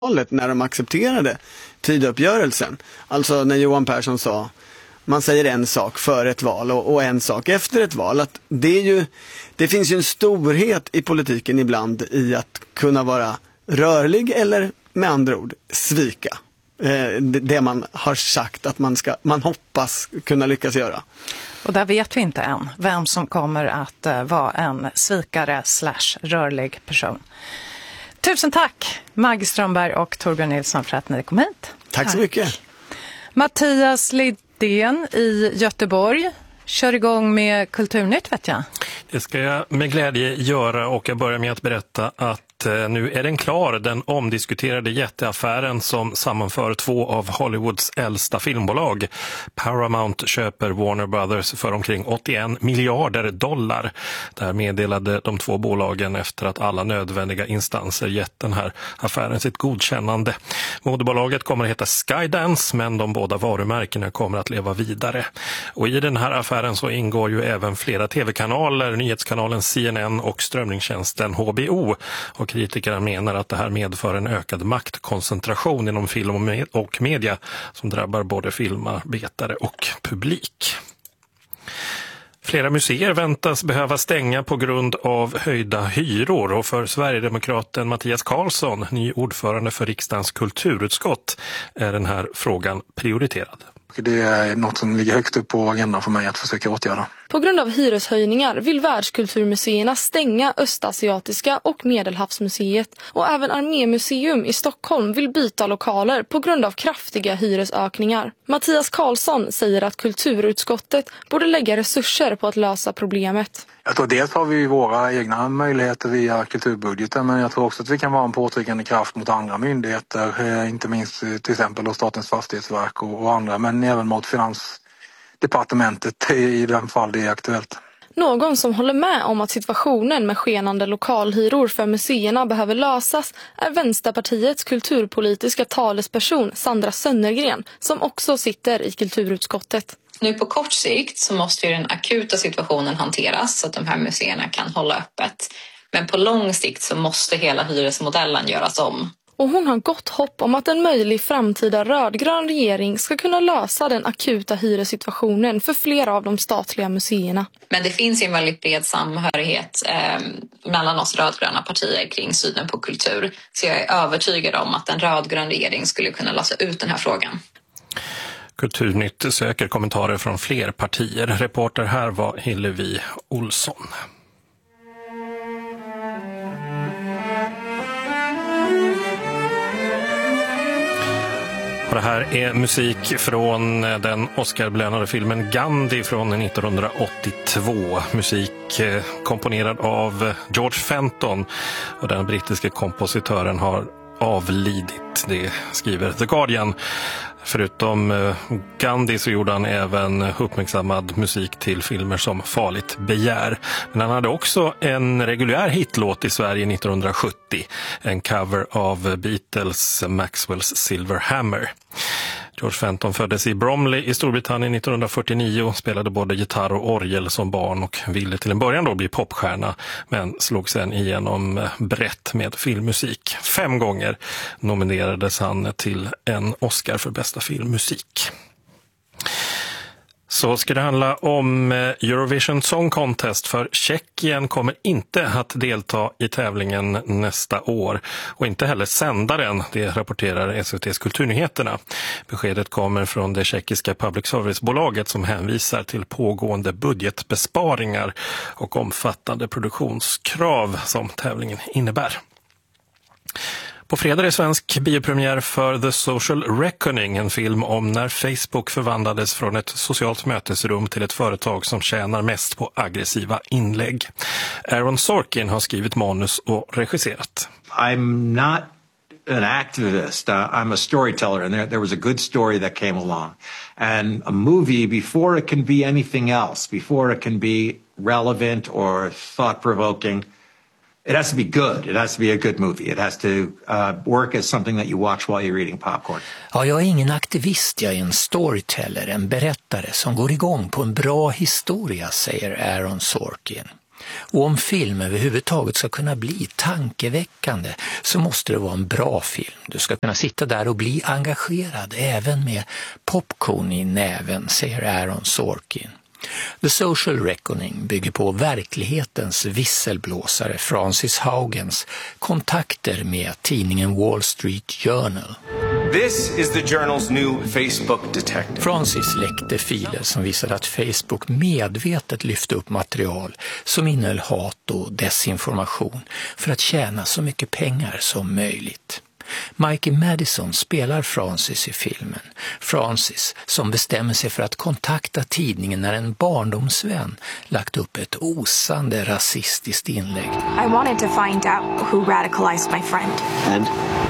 när de accepterade Tidöuppgörelsen. Alltså när Johan Persson sa man säger en sak före ett val och en sak efter ett val. Att det finns ju en storhet i politiken ibland i att kunna vara rörlig eller med andra ord svika. Det man har sagt att man hoppas kunna lyckas göra. Och där vet vi inte än vem som kommer att vara en svikare / rörlig person. Tusen tack Maggie Strömberg och Torbjörn Nilsson för att ni kom hit. Tack så mycket. Mattias Lidén i Göteborg kör igång med Kulturnytt, vet jag. Det ska jag med glädje göra, och jag börjar med att berätta att nu är den klar, den omdiskuterade jätteaffären som sammanför två av Hollywoods äldsta filmbolag. Paramount köper Warner Brothers för omkring 81 miljarder dollar. Där meddelade de två bolagen efter att alla nödvändiga instanser gett den här affären sitt godkännande. Moderbolaget kommer att heta Skydance, men de båda varumärkena kommer att leva vidare. Och i den här affären så ingår ju även flera tv-kanaler, nyhetskanalen CNN och strömningstjänsten HBO. Och kritikerna menar att det här medför en ökad maktkoncentration inom film och media som drabbar både filmarbetare och publik. Flera museer väntas behöva stänga på grund av höjda hyror, och för Sverigedemokraten Mattias Karlsson, ny ordförande för riksdagens kulturutskott, är den här frågan prioriterad. Det är något som ligger högt upp på agendan för mig att försöka åtgärda. På grund av hyreshöjningar vill världskulturmuseerna stänga Östasiatiska och Medelhavsmuseet, och även Armémuseum i Stockholm vill byta lokaler på grund av kraftiga hyresökningar. Mattias Karlsson säger att kulturutskottet borde lägga resurser på att lösa problemet. Jag tror dels har vi våra egna möjligheter via kulturbudgeten, men jag tror också att vi kan vara en påtryckande kraft mot andra myndigheter, inte minst till exempel då Statens fastighetsverk och andra, men även mot Finansdepartementet i den fall det är aktuellt. Någon som håller med om att situationen med skenande lokalhyror för museerna behöver lösas är Vänsterpartiets kulturpolitiska talesperson Sandra Sönnergren, som också sitter i kulturutskottet. Nu på kort sikt så måste ju den akuta situationen hanteras så att de här museerna kan hålla öppet. Men på lång sikt så måste hela hyresmodellen göras om. Och hon har gott hopp om att en möjlig framtida rödgrön regering ska kunna lösa den akuta hyressituationen för flera av de statliga museerna. Men det finns ju en väldigt bred samhörighet mellan oss rödgröna partier kring synen på kultur. Så jag är övertygad om att en rödgrön regering skulle kunna lösa ut den här frågan. Kulturnytt söker kommentarer från fler partier. Reporter här var Hillevi Olsson. Och det här är musik från den Oscarbelönade filmen Gandhi från 1982. Musik komponerad av George Fenton, och den brittiska kompositören har avlidit, det skriver The Guardian. Förutom Gandhi så gjorde han även uppmärksammad musik till filmer som Farligt begär. Men han hade också en reguljär hitlåt i Sverige 1970. En cover av Beatles Maxwell's Silver Hammer. George Fenton föddes i Bromley i Storbritannien 1949 och spelade både gitarr och orgel som barn och ville till en början då bli popstjärna, men slog sen igenom brett med filmmusik. 5 gånger nominerades han till en Oscar för bästa filmmusik. Så ska det handla om Eurovision Song Contest, för Tjeckien kommer inte att delta i tävlingen nästa år och inte heller sända den, det rapporterar SVT:s Kulturnyheterna. Beskedet kommer från det tjeckiska public service-bolaget som hänvisar till pågående budgetbesparingar och omfattande produktionskrav som tävlingen innebär. På fredag är svensk biopremiär för The Social Reckoning, en film om när Facebook förvandlades från ett socialt mötesrum till ett företag som tjänar mest på aggressiva inlägg. Aaron Sorkin har skrivit manus och regisserat. I'm not an activist. I'm a storyteller, and there was a good story that came along. And a movie, before it can be anything else, before it can be relevant or thought-provoking, it has to be good. It has to be a good movie. It has to work as something that you watch while you're eating popcorn. Ja, jag är ingen aktivist. Jag är en storyteller, en berättare som går igång på en bra historia, säger Aaron Sorkin. Och om film överhuvudtaget ska kunna bli tankeväckande så måste det vara en bra film. Du ska kunna sitta där och bli engagerad även med popcorn i näven, säger Aaron Sorkin. The Social Reckoning bygger på verklighetens visselblåsare Francis Haugens kontakter med tidningen Wall Street Journal. This is the journal's new Facebook detective. Francis läckte filer som visade att Facebook medvetet lyfte upp material som innehöll hat och desinformation för att tjäna så mycket pengar som möjligt. Mikey Madison spelar Francis i filmen. Francis som bestämmer sig för att kontakta tidningen när en barndomsvän lagt upp ett osande rasistiskt inlägg. I wanted to find out who radicalized my friend. And?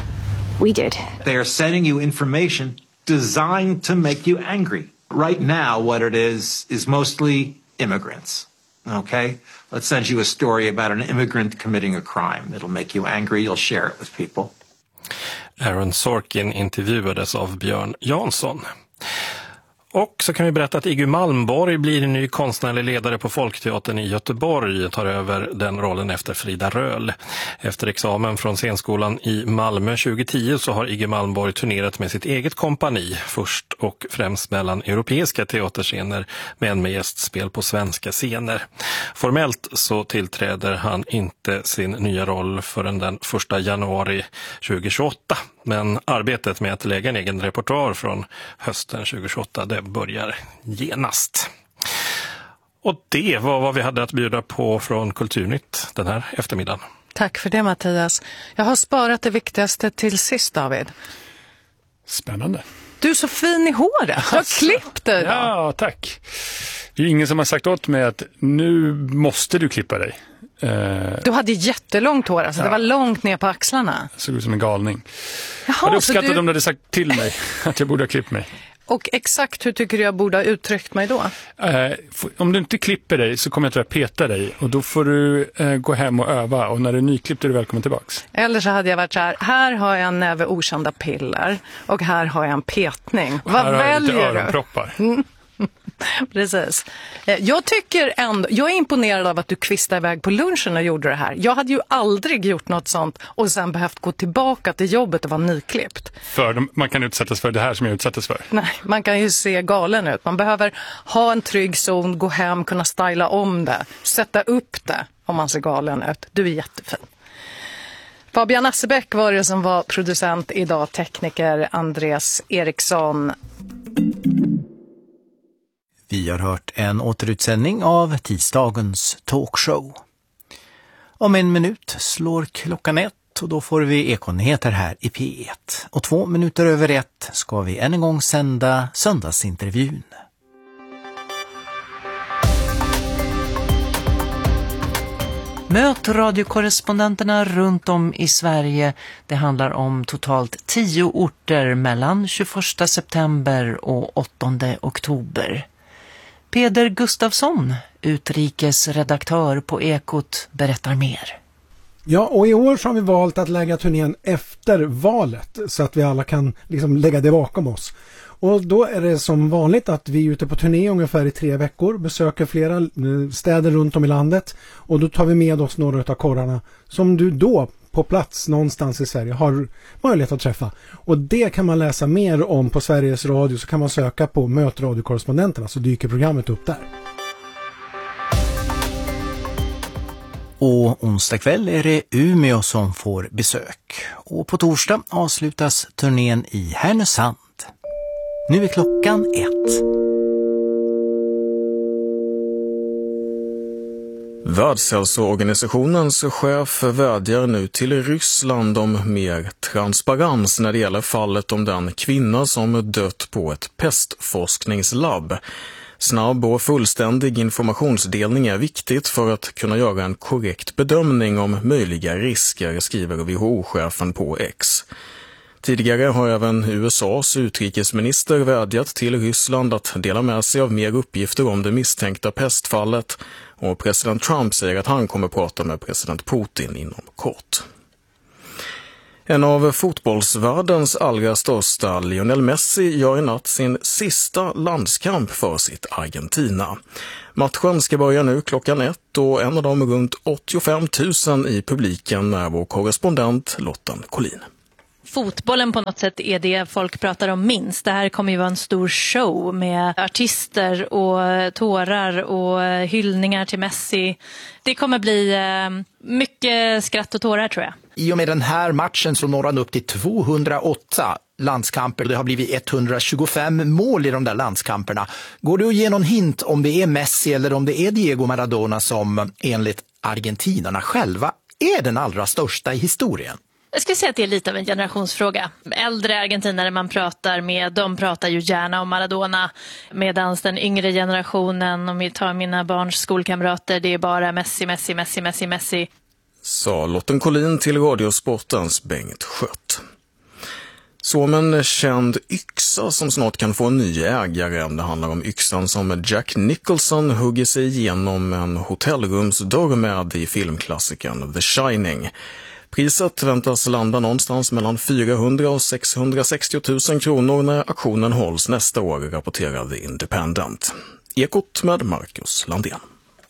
We did. They are sending you information designed to make you angry. Right now, what it is mostly immigrants. Okay? Let's send you a story about an immigrant committing a crime. It'll make you angry. You'll share it with people. Aaron Sorkin intervjuades av Björn Jansson. Och så kan vi berätta att Iggy Malmborg blir ny konstnärlig ledare på Folkteatern i Göteborg, tar över den rollen efter Frida Röhl. Efter examen från scenskolan i Malmö 2010 så har Iggy Malmborg turnerat med sitt eget kompani, först och främst mellan europeiska teaterscener men med gästspel på svenska scener. Formellt så tillträder han inte sin nya roll förrän den 1 januari 2028. Men arbetet med att lägga en egen repertoar från hösten 2028 det börjar genast. Och det var vad vi hade att bjuda på från Kulturnytt den här eftermiddagen. Tack för det, Mattias. Jag har sparat det viktigaste till sist, David. Spännande. Du är så fin i håret. Du har klippt dig då. Ja, tack. Det är ingen som har sagt åt mig att nu måste du klippa dig. Du hade jättelångt hår, alltså. Ja. Det var långt ner på axlarna. Jag såg ut som en galning. Jaha, jag hade uppskattat om du hade sagt till mig att jag borde ha klippt mig. Och exakt hur tycker du jag borde ha uttryckt mig då? Om du inte klipper dig så kommer jag att peta dig. Och då får du gå hem och öva. Och när du är nyklippt är du välkommen tillbaks. Eller så hade jag varit så här. Här har jag en näve okända piller. Och här har jag en petning. Och vad här väljer har jag lite du? öronproppar. Precis. Jag tycker ändå, jag är imponerad av att du kvistade iväg på lunchen och gjorde det här. Jag hade ju aldrig gjort något sånt och sen behövt gå tillbaka till jobbet och vara nyklippt. Man kan utsättas för det här som jag utsattes för. Nej, man kan ju se galen ut. Man behöver ha en trygg zon, gå hem, kunna styla om det, sätta upp det om man ser galen ut. Du är jättefin. Fabian Assebäck var det som var producent idag, tekniker Andreas Eriksson. Vi har hört en återutsändning av tisdagens talkshow. Om en minut slår klockan 1 och då får vi Ekonyheter här i P1. Och 2 minuter över 1 ska vi än en gång sända söndagsintervjun. Möt radiokorrespondenterna runt om i Sverige. Det handlar om totalt 10 orter mellan 21 september och 8 oktober. Peder Gustafsson, utrikesredaktör på Ekot, berättar mer. Ja, och i år så har vi valt att lägga turnén efter valet så att vi alla kan liksom lägga det bakom oss. Och då är det som vanligt att vi är ute på turné ungefär i 3 veckor, besöker flera städer runt om i landet och då tar vi med oss några av korrarna som du då på plats någonstans i Sverige har möjlighet att träffa. Och det kan man läsa mer om på Sveriges Radio, så kan man söka på Möt radiokorrespondenterna så dyker programmet upp där. Och onsdag kväll är det Umeå som får besök. Och på torsdag avslutas turnén i Härnösand. Nu är klockan 1. Världshälsoorganisationens chef vädjar nu till Ryssland om mer transparens när det gäller fallet om den kvinna som dött på ett pestforskningslabb. Snabb och fullständig informationsdelning är viktigt för att kunna göra en korrekt bedömning om möjliga risker, skriver WHO-chefen på X. Tidigare har även USAs utrikesminister vädjat till Ryssland att dela med sig av mer uppgifter om det misstänkta pestfallet, och president Trump säger att han kommer prata med president Putin inom kort. En av fotbollsvärldens allra största, Lionel Messi, gör i natt sin sista landskamp för sitt Argentina. Matchen ska börja nu klockan 1 och en av dem runt 85 000 i publiken är vår korrespondent Lotten Collin. Fotbollen på något sätt är det folk pratar om minst. Det här kommer ju vara en stor show med artister och tårar och hyllningar till Messi. Det kommer bli mycket skratt och tårar, tror jag. I och med den här matchen så når han upp till 208 landskamper. Det har blivit 125 mål i de där landskamperna. Går du att ge någon hint om det är Messi eller om det är Diego Maradona som enligt argentinarna själva är den allra största i historien? Jag skulle säga att det är lite av en generationsfråga. Äldre argentinare man pratar med, de pratar ju gärna om Maradona. Medan den yngre generationen, om vi tar mina barns skolkamrater, det är bara Messi. Sa Lotten Collin till Radiosportens Bengt Skött. Så om en känd yxa som snart kan få en ny ägare. Det handlar om yxan som Jack Nicholson hugger sig igenom en hotellrumsdörr med i filmklassikern The Shining. Priset väntas landa någonstans mellan 400 och 660 000 kronor när auktionen hålls nästa år, rapporterade Independent. Ekot med Marcus Landén.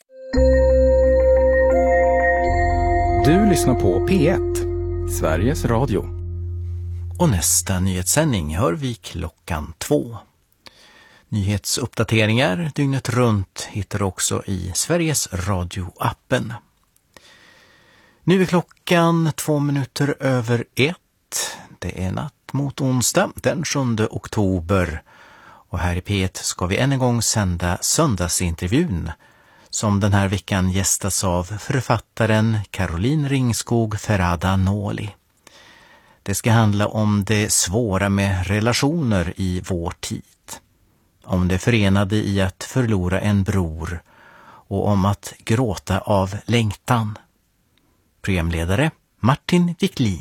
Du lyssnar på P1, Sveriges Radio. Och nästa nyhetssändning hör vi 2:00. Nyhetsuppdateringar dygnet runt hittar också i Sveriges Radio-appen. Nu är klockan 1:02. Det är natt mot onsdag den 7 oktober. Och här i P1 ska vi än en gång sända söndagsintervjun som den här veckan gästas av författaren Caroline Ringskog Ferrada-Noli. Det ska handla om det svåra med relationer i vår tid. Om det förenade i att förlora en bror och om att gråta av längtan. Programledare Martin Wiklin.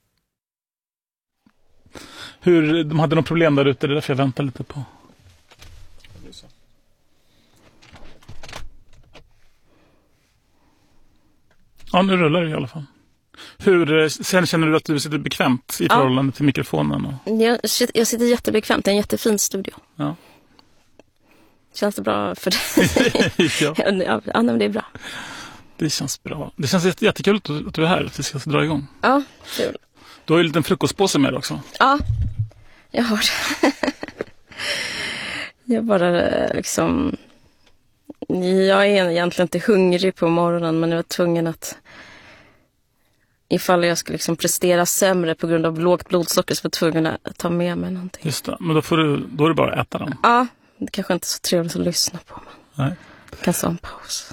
De hade något problem där ute, det är därför jag väntar lite på. Ja, nu rullar det i alla fall. Sen känner du att du sitter bekvämt i förhållande till mikrofonen? Och... Jag sitter jättebekvämt, det är en jättefin studio. Ja. Känns det bra för dig? Ja, men det är bra. Det känns bra. Det känns jättekul att du är här, att vi ska dra igång. Ja, kul. Du har ju en liten frukostpåse med också. Ja, jag har det. Jag bara liksom... Jag är egentligen inte hungrig på morgonen, men jag var tvungen att... Ifall jag skulle liksom prestera sämre på grund av lågt blodsocker så var jag tvungen att ta med mig någonting. Just det, men då är det bara att äta den. Ja, det kanske inte är så trevligt att lyssna på. Men nej. Jag kan ta en paus.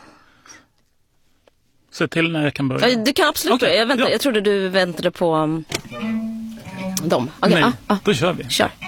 Se till när jag kan börja. Ja, du kan absolut börja. Jag trodde du väntade på dem. Okay, nej, då kör vi. Kör.